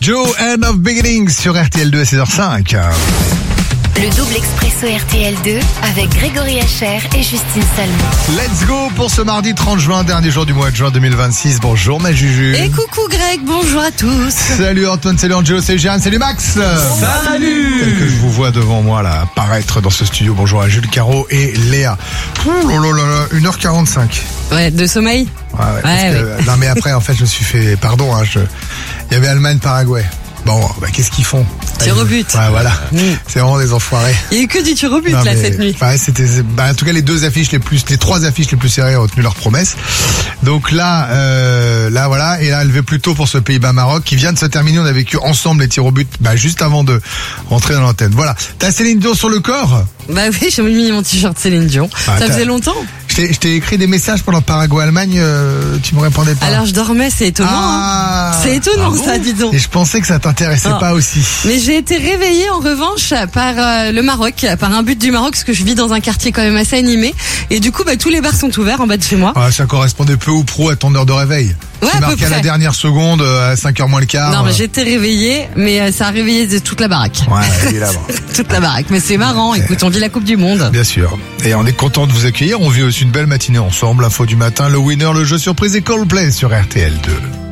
Joe, End of Beginnings sur RTL2 à 16h05. Le double expresso RTL2 avec Grégory Hacher et Justine Salmon. Let's go pour ce mardi 30 juin, dernier jour du mois de juin 2026. Bonjour ma Juju. Et coucou Greg, bonjour à tous. Salut Antoine, salut Angelo, salut Gérard, salut Max. Salut. Tel que je vous vois devant moi là apparaître dans ce studio. Bonjour à Jules Caro et Léa. Ouh là là là, 1h45. Ouais, de sommeil. Non mais après en fait je me suis fait, pardon, il y avait Allemagne-Paraguay. Bon, qu'est-ce qu'ils font? Tir au but. Ouais, voilà. C'est vraiment des enfoirés. Il y a eu que du tir au but là cette nuit. Ouais, c'était, en tout cas les trois affiches les plus serrées ont tenu leurs promesses. Donc là voilà, et là elle levé plus tôt pour ce Pays-Bas-Maroc qui vient de se terminer. On a vécu ensemble les tirs au but, juste avant de rentrer dans l'antenne. Voilà. T'as Céline Dion sur le corps? Bah oui, j'ai mis mon t-shirt Céline Dion. Ça faisait longtemps. Je t'ai écrit des messages pendant Paraguay-Allemagne, tu me répondais pas. Alors je dormais, c'est étonnant. C'est étonnant ça, dis donc. Et je pensais que ça t'intéressait pas aussi. Mais j'ai été réveillée en revanche par le Maroc, par un but du Maroc, parce que je vis dans un quartier quand même assez animé. Et du coup, tous les bars sont ouverts en bas de chez moi. Ça correspondait peu ou prou à ton heure de réveil. Ouais, c'est marqué à la dernière seconde, à 5h moins le quart. Non, mais j'étais réveillée, mais ça a réveillé toute la baraque. Ouais, évidemment. Toute la baraque. Mais c'est marrant, écoute, on vit la Coupe du Monde. Bien sûr. Et on est content de vous accueillir. On vit aussi une belle matinée ensemble. Info du matin, le winner, le jeu surprise et Coldplay sur RTL2.